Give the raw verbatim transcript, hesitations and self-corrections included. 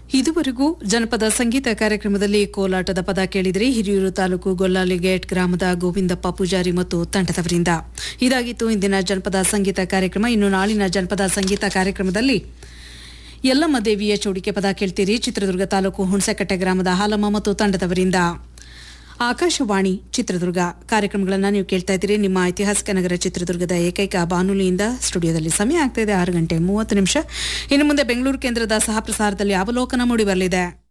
ಇದುವರೆಗೂ ಜನಪದ ಸಂಗೀತ ಕಾರ್ಯಕ್ರಮದಲ್ಲಿ ಕೋಲಾಟದ ಪದ ಕೇಳಿದರೆ ಹಿರಿಯೂರು ತಾಲೂಕು ಗೊಲ್ಲಾಲಿಗೇಟ್ ಗ್ರಾಮದ ಗೋವಿಂದಪ್ಪ ಪೂಜಾರಿ ಮತ್ತು ತಂಡದವರಿಂದ. ಇದಾಗಿತ್ತು ಇಂದಿನ ಜನಪದ ಸಂಗೀತ ಕಾರ್ಯಕ್ರಮ. ಇನ್ನು ನಾಳಿನ ಜನಪದ ಸಂಗೀತ ಕಾರ್ಯಕ್ರಮದಲ್ಲಿ ಯಲ್ಲಮ್ಮ ದೇವಿಯ ಚೌಡಿಕೆ ಪದ ಕೇಳ್ತೀರಿ. ಚಿತ್ರದುರ್ಗ ತಾಲೂಕು ಹುಣಸೆಕಟ್ಟೆ ಗ್ರಾಮದ ಹಾಲಮ್ಮ ಮತ್ತು ತಂಡದವರಿಂದ. ಆಕಾಶವಾಣಿ ಚಿತ್ರದುರ್ಗ ಕಾರ್ಯಕ್ರಮಗಳನ್ನು ನೀವು ಕೇಳ್ತಾ ಇದ್ದೀರಿ. ನಿಮ್ಮ ಐತಿಹಾಸಿಕ ನಗರ ಚಿತ್ರದುರ್ಗದ ಏಕೈಕ ಬಾನುಲಿಯಿಂದ. ಸ್ಟುಡಿಯೋದಲ್ಲಿ ಸಮಯ ಆಗ್ತಾ ಇದೆ ಆರು ಗಂಟೆ ಮೂವತ್ತು ನಿಮಿಷ. ಇನ್ನು ಮುಂದೆ ಬೆಂಗಳೂರು ಕೇಂದ್ರದ ಸಹ ಪ್ರಸಾರದಲ್ಲಿ ಅವಲೋಕನ ಮೂಡಿ ಬರಲಿದೆ.